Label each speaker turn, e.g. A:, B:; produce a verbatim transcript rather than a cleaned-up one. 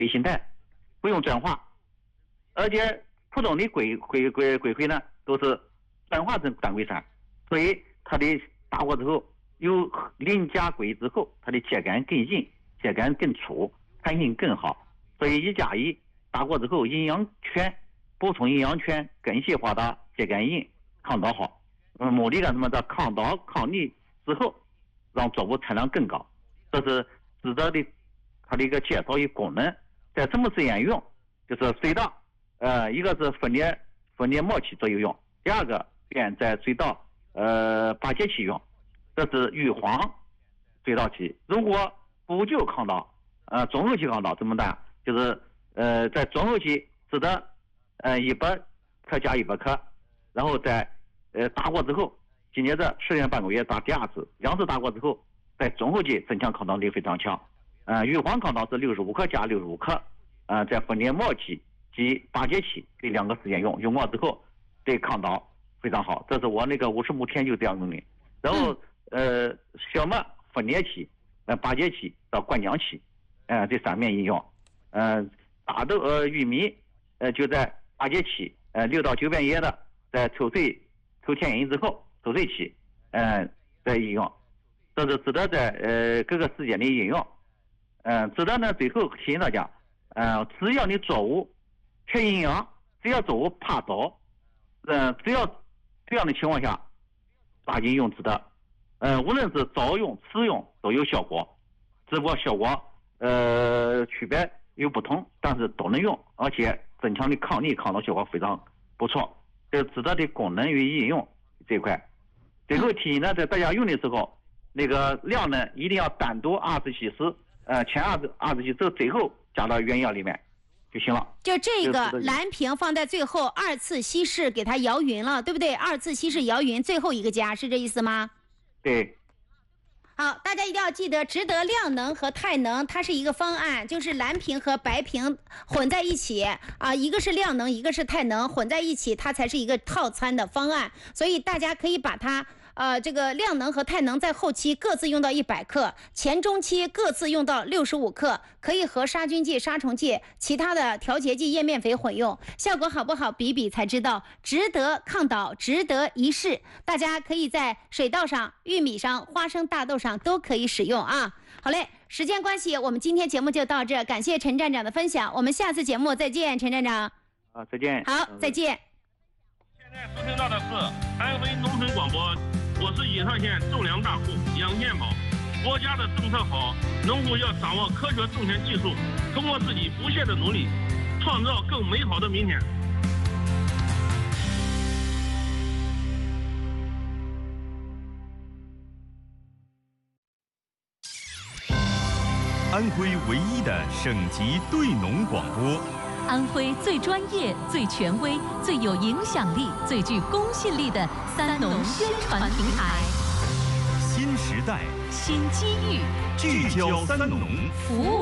A: 背心带，不用转化，而且普通的硅硅硅硅灰呢都是转化成单硅酸，所以它的打过之后有磷钾硅之后，它的秸秆更硬，秸秆更粗，弹性更好。所以一加一打过之后，营养全补充营养全，根系发达，秸秆硬，抗倒好。嗯，目的干什么的？抗倒抗逆之后，让作物产量更高。这是值得的，它的一个介绍与功能。在什么时间用？就是水稻，呃，一个是分裂分裂末期左右用，第二个便在水稻呃八节期用，这是预黄水稻期。如果补救抗倒，呃，中后期抗倒怎么办？就是呃在中后期值得呃一百克加一百克，然后在呃打过之后，紧接着十天半个月打第二次，两次打过之后，在中后期增强抗倒力非常强。呃，预黄抗倒是六十五克加六十五克，呃，在分裂末期及八节期这两个时间用，用过之后对抗倒非常好。这是我那个五十亩田就这样用的。然后呃小麦分裂期、呃八节期到灌浆期，呃这三面应用。呃大豆呃玉米呃就在八节期，呃六到九片叶的在抽穗抽天引之后抽穗期，呃再应用。这是值得在呃各个时间的应用。嗯、呃，值得呢最后提醒大家，呃只要你作物缺营养，只要作物怕倒，嗯、呃，只要这样的情况下抓紧用值得。呃无论是早用迟用都有效果，只不过效果呃区别有不同，但是都能用，而且增强的抗逆抗倒效果非常不错。这值得的功能与应用这一块。最后提醒呢，在大家用的时候，那个量呢一定要单独二十稀释，呃前二十二十稀释，最后加到原药里面就行了。
B: 就这个蓝瓶放在最后二次稀释，给它摇匀了，对不对？二次稀释摇匀，最后一个加，是这意思吗？
A: 对。
B: 好，大家一定要记得，值得量能和太能，它是一个方案，就是蓝瓶和白瓶混在一起啊，一个是量能，一个是太能，混在一起，它才是一个套餐的方案。所以大家可以把它。呃，这个量能和太能在后期各自用到一百克，前中期各自用到六十五克，可以和杀菌剂、杀虫剂、其他的调节剂、叶面肥混用，效果好不好比比才知道，值得抗倒，值得一试。大家可以在水稻上、玉米上、花生、大豆上都可以使用啊。好嘞，时间关系，我们今天节目就到这，感谢陈站长的分享，我们下次节目再见，陈站长。
A: 啊，再见。
B: 好，再见。
C: 现在收听到的是安徽农村广播。我是颐上县种粮大户杨建宝。国家的政策好，农户要掌握科学种田技术，通过自己不懈的努力，创造更美好的明天。
D: 安徽唯一的省级对农广播，
E: 安徽最专业、最权威、最有影响力、最具公信力的三农宣传平台。
D: 新时代，
E: 新机遇，
D: 聚焦三农，
E: 服务。